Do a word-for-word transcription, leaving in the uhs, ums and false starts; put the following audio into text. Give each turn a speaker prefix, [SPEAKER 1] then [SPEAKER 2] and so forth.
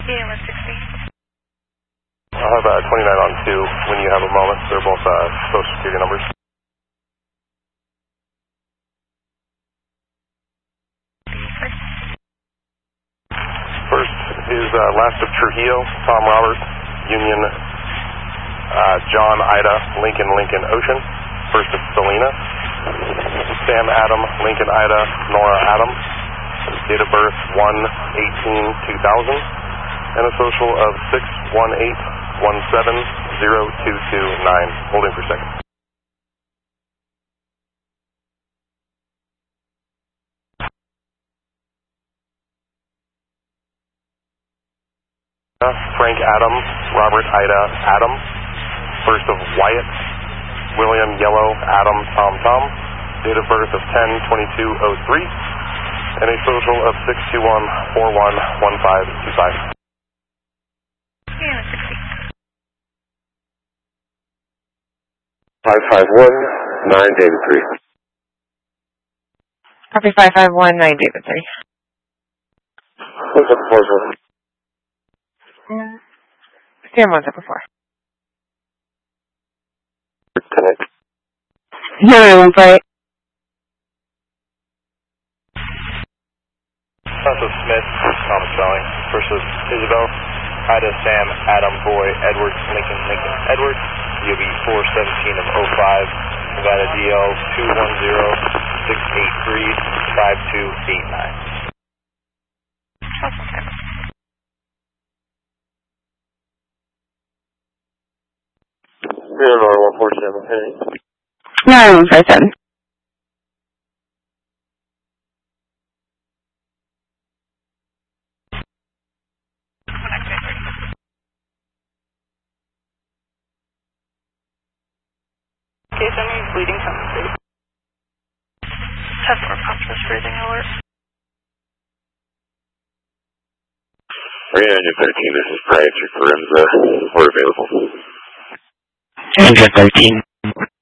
[SPEAKER 1] Yeah, one sixty.
[SPEAKER 2] I'll have uh, twenty-nine on two when you have a moment. They're both uh, social security numbers. First is uh, last of Trujillo, Tom Robert, Union, uh, John, Ida, Lincoln, Lincoln, Ocean. First of Selena, Sam, Adam, Lincoln, Ida, Nora, Adam. Date of birth one eighteen two thousand, and a social of six one eight one seven zero two two nine. Holding for second. Frank, Adam, Robert, Ida, Adam. First of Wyatt, William, Yellow, Adam, Tom, Tom. Date of birth of ten twenty-two oh three. And a social of six two one four one one five two five.
[SPEAKER 1] Yeah, sixty.
[SPEAKER 3] five five one nine David three.
[SPEAKER 4] Copy five five one nine David three.
[SPEAKER 3] What's up before, sir?
[SPEAKER 4] Mm. Sam one's up before.
[SPEAKER 3] Connect.
[SPEAKER 4] No, I'm right.
[SPEAKER 2] First of Smith, Thomas Spelling. First of Isabel, Ida, Sam, Adam, Boy, Edward, Lincoln, Lincoln, Edward. D O B four seventeen of oh five. Nevada D L two one zero six eight three five two eight nine.
[SPEAKER 3] Zero one four seven. Hey.
[SPEAKER 4] nine one five seven.
[SPEAKER 1] Okay, send me bleeding compensate. Have more populous breathing alert.
[SPEAKER 3] Ranger thirteen, this is Price for Forenza. We're available.
[SPEAKER 5] Ranger thirteen.